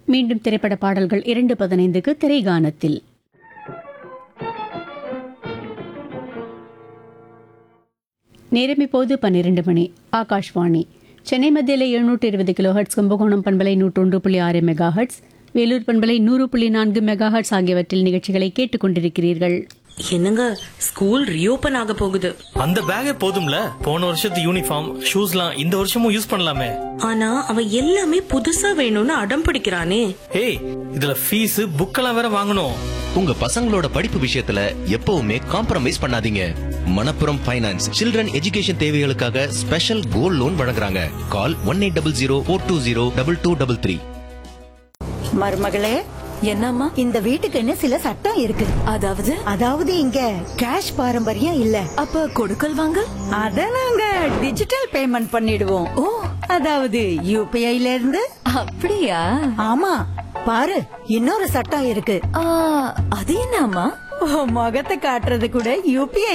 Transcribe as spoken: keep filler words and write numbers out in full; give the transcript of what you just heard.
மீண்டும் திரைப்பட பாடல்கள் இரண்டு பதினைந்துக்கு திரைகானத்தில். நேரம் இப்போது பன்னிரண்டு மணி. ஆகாஷ்வாணி சென்னை மத்தியில் எழுநூற்று இருபது கிலோ ஹெர்ட்ஸ், கும்பகோணம் பண்பலை நூற்றொன்று புள்ளி ஆறு மெகா ஹெர்ட்ஸ், வேலூர் பண்பலை நூறு புள்ளி நான்கு மெகா ஹெர்ட்ஸ் ஆகியவற்றில் நிகழ்ச்சிகளை கேட்டுக் கொண்டிருக்கிறீர்கள். என்னங்க, ஸ்கூல் ரீஓபன் ஆக போகுது. அந்த பேக்கே போதும்ல, போன வருஷத்து யூனிஃபார்ம் ஷூஸ்லாம் இந்த வருஷமும் யூஸ் பண்ணலாமே. ஆனா அவன் எல்லாமே புதுசா வேணும்னு அடம் பிடிக்கிறானே. ஏய், இதுல ஃபீஸ் புக்கெல்லாம் வேற வாங்கணும். உங்க பசங்களோட படிப்பு விஷயத்துல எப்பவுமே காம்ப்ரமைஸ் பண்ணாதீங்க. மணப்புரம் ஃபைனான்ஸ் சில்ட்ரன் எஜுகேஷன் தேவைகளுக்காக ஸ்பெஷல் கோல்ட் லோன் வழங்குறாங்க. கால் one eight double zero four two zero double two double three. மருமகளே, என்னம்மா? இந்த வீட்டுக்குன்னு சில சட்டம் இருக்கு. அதாவது அதாவது இங்க கேஷ் பாரம்பரியம் இல்ல. அப்ப கொடுக்கல் வாங்க அத நாங்க டிஜிட்டல் பேமெண்ட் பண்ணிடுவோம். ஓ, அதாவது யூபிஐல இருந்து. அப்படியா? ஆமா, பாரு இன்னொரு சட்டம் இருக்கு. அது என்னம்மா? முகத்தை காட்டுறது கூட யூபிஐ